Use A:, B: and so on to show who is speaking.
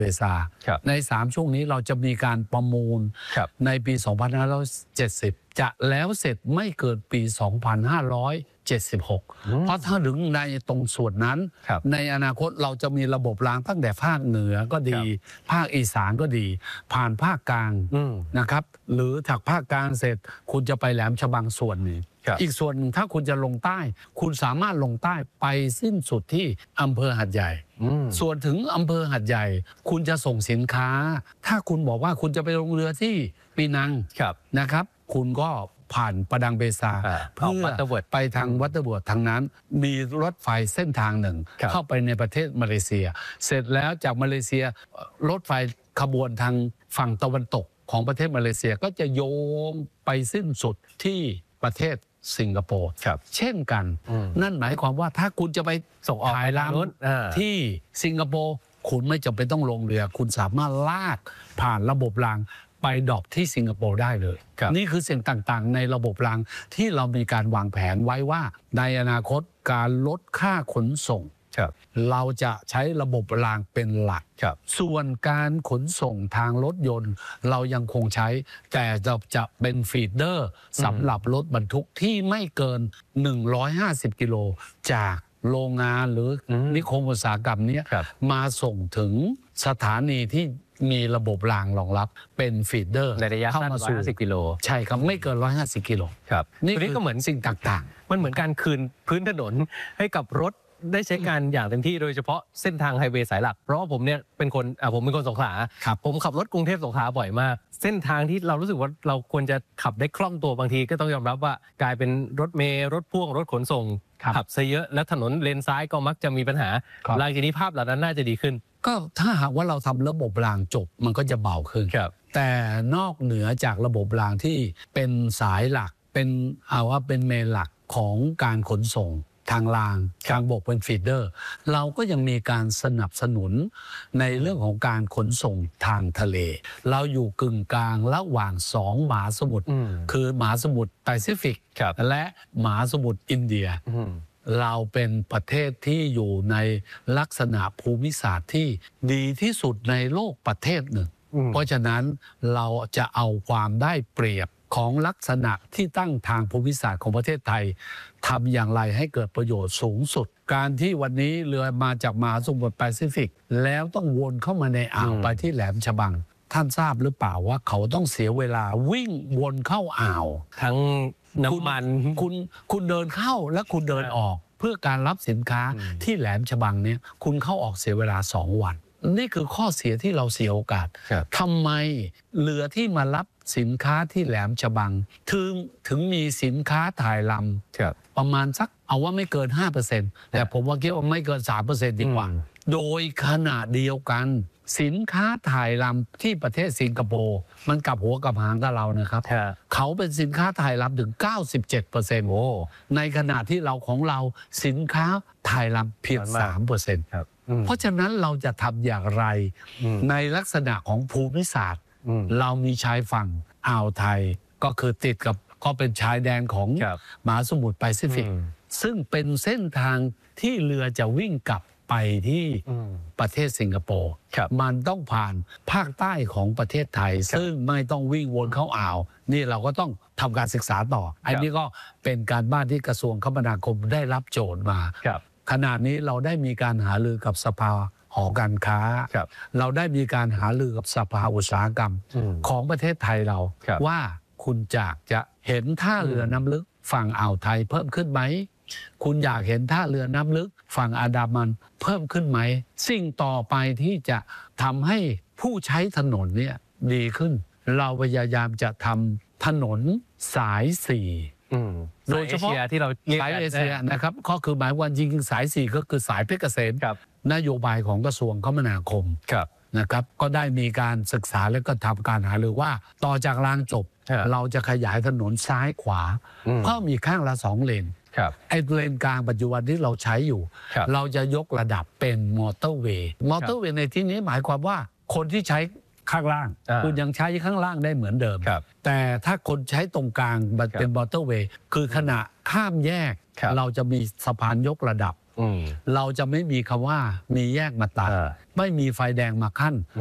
A: เบซาใน3ช่วงนี้เราจะมีการประมูลในปี2570จะแล้วเสร็จไม่เกินปี2576เพราะถ้าถึงในตรงส่วนนั้นในอนาคตเราจะมีระบบรางตั้งแต่ภาคเหนือก็ดีภาคอีสานก็ดีผ่านภาคกลางนะครับหรือจากภาคกลางเสร็จคุณจะไปแหลมฉบังส่วนนี้อีกส่วนหนึ่งถ้าคุณจะลงใต้คุณสามารถลงใต้ไปสิ้นสุดที่อำเภอหัดใหญ่ส่วนถึงอำเภอหัดใหญ่คุณจะส่งสินค้าถ้าคุณบอกว่าคุณจะไปลงเรือที่ปีนังนะครับคุณก็ผ่านประดังเบซาเพื่อไปทางวัตเตอร์เวิร์ดทางนั้นมีรถไฟเส้นทางหนึ่งเข้าไปในประเทศมาเลเซียเสร็จแล้วจากมาเลเซียรถไฟขบวนทางฝั่งตะวันตกของประเทศมาเลเซียก็จะโยงไปสิ้นสุดที่ประเทศสิงคโปร์เช่นกันนั่นหมายความว่าถ้าคุณจะไปส่งออกขายรถที่สิงคโปร์คุณไม่จำเป็นต้องลงเรือคุณสามารถลากผ่านระบบรางไปดรอปที่สิงคโปร์ได้เลยนี่คือสิ่งต่างๆในระบบรางที่เรามีการวางแผนไว้ว่าในอนาคตการลดค่าขนส่งเราจะใช้ระบบรางเป็นหลักส่วนการขนส่งทางรถยนต์เรายังคงใช้แต่เราจะเป็นฟีดเดอร์สำหรับรถบรรทุกที่ไม่เกิน150 กิโลจากโรงงานหรือนิคมอุตสาหกรรมนี้มาส่งถึงสถานีที่มีระบบรางรองรับเป็นฟีดเดอร์
B: ในระยะสั้น150 กิโล
A: ใช่ครับไม่เกิน150 กิโลนี่ก็เหมือนสิ่งต่าง
B: ๆมันเหมือนการคืนพื้นถนนให้กับรถได้ใช้การอย่างเต็มที่โดยเฉพาะเส้นทางไฮเวย์สายหลักเพราะว่าผมเนี่ยเป็นคนสงขลาผมขับรถกรุงเทพสงขลาบ่อยมากเส้นทางที่เรารู้สึกว่าเราควรจะขับได้คล่องตัวบางทีก็ต้องยอมรับว่ากลายเป็นรถเมล์รถพ่วงรถขนส่งขับซะเยอะและถนนเลนซ้ายก็มักจะมีปัญหาหลังจากนี้ภาพเหล่านั้นน่าจะดีขึ้น
A: ก็ถ้าหากว่าเราทำระบบรางจบมันก็จะเบาขึ้นแต่นอกเหนือจากระบบรางที่เป็นสายหลักเป็นเป็นเมนหลักของการขนส่งทางรางทางบกเป็นฟีดเดอร์เราก็ยังมีการสนับสนุนในเรื่องของการขนส่งทางทะเลเราอยู่กึ่งกลางระหว่าง2 มหาสมุทรคือมหาสมุทรแปซิฟิกและมหาสมุทรอินเดียเราเป็นประเทศที่อยู่ในลักษณะภูมิศาสตร์ที่ดีที่สุดในโลกประเทศหนึ่งเพราะฉะนั้นเราจะเอาความได้เปรียบของลักษณะที่ตั้งทางภูมิศาสตร์ของประเทศไทยทำอย่างไรให้เกิดประโยชน์สูงสุดการที่วันนี้เรือมาจากมหาสมุทรแปซิฟิกแล้วต้องวนเข้ามาในอ่าวไปที่แหลมฉบังท่านทราบหรือเปล่าว่าเขาต้องเสียเวลาวิ่งวนเข้าอ่าว
B: ทั้งน้ำมัน
A: คุณเดินเข้าและคุณเดินออกเพื่อการรับสินค้าที่แหลมฉบังเนี่ยคุณเข้าออกเสียเวลา2 วันนี่คือข้อเสียที่เราเสียโอกาสทำไมเรือที่มารับสินค้าที่แหลมฉบังถึงมีสินค้าถ่ายลำประมาณสักเอาว่าไม่เกิน 5% แต่ผมว่าคิดว่าไม่เกิน 3% ดีกว่าโดยขณะเดียวกันสินค้าถ่ายลำที่ประเทศสิงคโปร์มันกลับหัวกับหางกับเรานะครับเขาเป็นสินค้าถ่ายลำถึง 97% ในขณะที่เราของเราสินค้าถ่ายลำเพียง 3%เพราะฉะนั้นเราจะทำอย่างไรในลักษณะของภูมิศาสตร์เรามีชายฝั่งอ่าวไทยก็คือติดกับก็เป็นชายแดนของมหาสมุทรแปซิฟิกซึ่งเป็นเส้นทางที่เรือจะวิ่งกลับไปที่ประเทศสิงคโปร์มันต้องผ่านภาคใต้ของประเทศไทยซึ่งไม่ต้องวิ่งวนเข้าอ่าวนี่เราก็ต้องทำการศึกษาต่ออันนี้ก็เป็นการบ้านที่กระทรวงคมนาคมได้รับโจทย์มาขณะนี้เราได้มีการหารือกับสภาหอการค้าเราได้มีการหารือกับสภาอุตสาหกรรมของประเทศไทยเราว่าคุณจะเห็นท่าเรือน้ำลึกฝั่งอ่าวไทยเพิ่มขึ้นไหมคุณอยากเห็นท่าเรือน้ำลึกฝั่งอันดามันเพิ่มขึ้นไหมสิ่งต่อไปที่จะทำให้ผู้ใช้ถนนเนี่ยดีขึ้นเราพยายามจะทำถนนสาย4โดยเฉพาะที่เราสายเอเชียนะครับก็คือหมายว่าจริงๆสาย4ก็คือสายเพชรเกษมนโยบายของกระทรวงคมนาคมนะครับก็ได้มีการศึกษาและก็ทำการหารือว่าต่อจากรางจบเราจะขยายถนนซ้ายขวาเพิ่มอีกข้างละ2 เลนไอ้เลนกลางปัจจุบันที่เราใช้อยู่เราจะยกระดับเป็นมอเตอร์เวย์ในที่นี้หมายความว่าคนที่ใช้ข้างล่างคุณยังใช้ข้างล่างได้เหมือนเดิมแต่ถ้าคนใช้ตรงกลางเป็นมอเตอร์เวย์คือขณะข้ามแยกเราจะมีสะพานยกระดับเราจะไม่มีคำว่ามีแยกมาตัดไม่มีไฟแดงมาขั้น